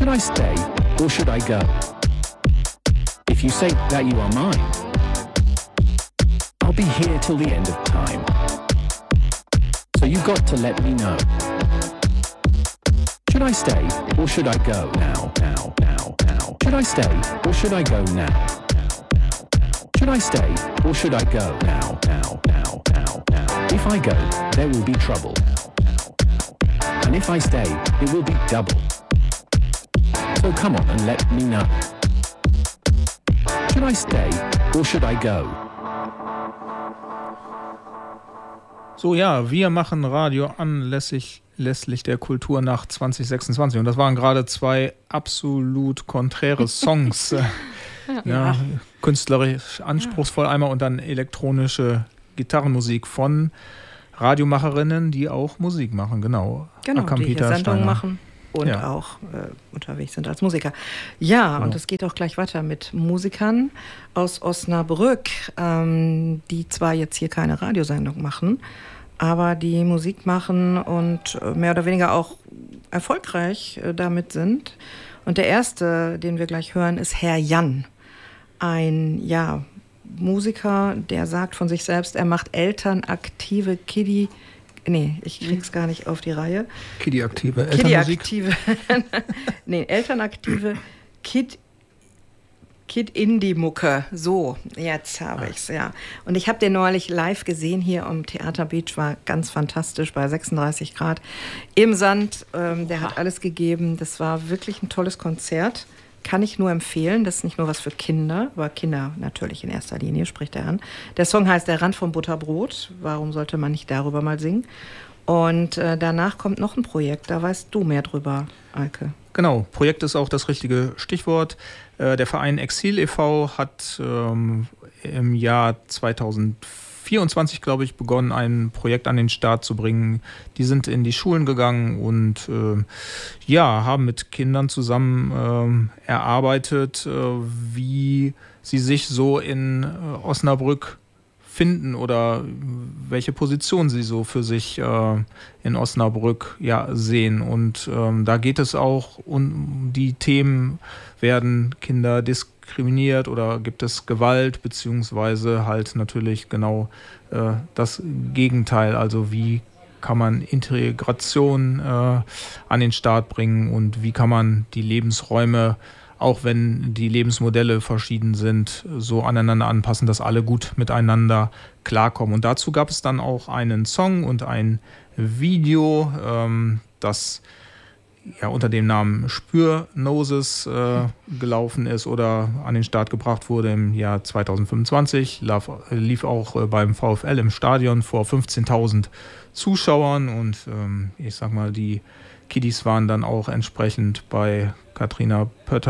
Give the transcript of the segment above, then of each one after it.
Should I stay or should I go? If you say that you are mine, I'll be here till the end of time. So you've got to let me know. Should I stay or should I go now? Should I stay or should I go now? Should I stay or should I go now? If I go, there will be trouble. And if I stay, it will be double. So come on and let me know. Should I stay or should I go? So, ja, wir machen Radio anlässlich der Kulturnacht 2026. Und das waren gerade zwei absolut konträre Songs. Ja, künstlerisch anspruchsvoll einmal und dann elektronische Gitarrenmusik von Radiomacherinnen, die auch Musik machen, genau. Die hier Sendungen machen und auch unterwegs sind als Musiker. Ja, genau. Und es geht auch gleich weiter mit Musikern aus Osnabrück, die zwar jetzt hier keine Radiosendung machen, aber die Musik machen und mehr oder weniger auch erfolgreich damit sind. Und der erste, den wir gleich hören, ist Herr Jan. Ein, Musiker, der sagt von sich selbst, er macht elternaktive ich krieg's gar nicht auf die Reihe. Elternaktive elternaktive Kid-Indie-Mucke. So, jetzt habe ich's, ja. Und ich habe den neulich live gesehen hier am Theater Beach, war ganz fantastisch bei 36 Grad im Sand. Der hat alles gegeben. Das war wirklich ein tolles Konzert. Kann ich nur empfehlen. Das ist nicht nur was für Kinder, aber Kinder natürlich in erster Linie, spricht er an. Der Song heißt Der Rand vom Butterbrot. Warum sollte man nicht darüber mal singen? Und danach kommt noch ein Projekt. Da weißt du mehr drüber, Eike. Genau, Projekt ist auch das richtige Stichwort. Der Verein Exil e.V. hat im Jahr 2024, glaube ich, begonnen, ein Projekt an den Start zu bringen. Die sind in die Schulen gegangen und haben mit Kindern zusammen erarbeitet, wie sie sich so in Osnabrück finden oder welche Position sie so für sich in Osnabrück sehen. Und da geht es auch um die Themen, werden Kinder diskriminiert oder gibt es Gewalt, beziehungsweise halt natürlich genau das Gegenteil, also wie kann man Integration an den Start bringen und wie kann man die Lebensräume, auch wenn die Lebensmodelle verschieden sind, so aneinander anpassen, dass alle gut miteinander klarkommen. Und dazu gab es dann auch einen Song und ein Video, das unter dem Namen Spürnoses gelaufen ist oder an den Start gebracht wurde im Jahr 2025. Lief auch beim VfL im Stadion vor 15.000 Zuschauern und ich sag mal, die Kiddies waren dann auch entsprechend bei Katharina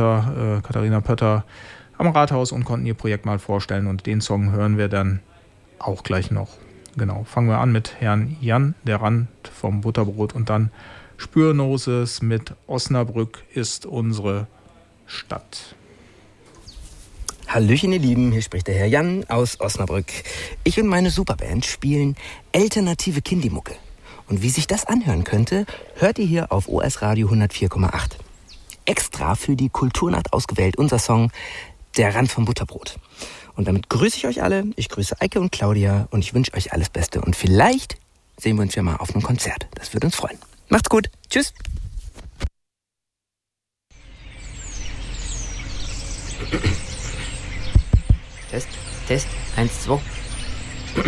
Pötter am Rathaus und konnten ihr Projekt mal vorstellen und den Song hören wir dann auch gleich noch. Genau, fangen wir an mit Herrn Jan, der Rand vom Butterbrot und dann Spürnoses mit Osnabrück ist unsere Stadt. Hallöchen ihr Lieben, hier spricht der Herr Jan aus Osnabrück. Ich und meine Superband spielen alternative Kindimucke. Und wie sich das anhören könnte, hört ihr hier auf OS Radio 104,8. Extra für die Kulturnacht ausgewählt unser Song Der Rand vom Butterbrot. Und damit grüße ich euch alle, ich grüße Eike und Claudia und ich wünsche euch alles Beste. Und vielleicht sehen wir uns ja mal auf einem Konzert, das würde uns freuen. Macht's gut, tschüss. Test, 1, 2.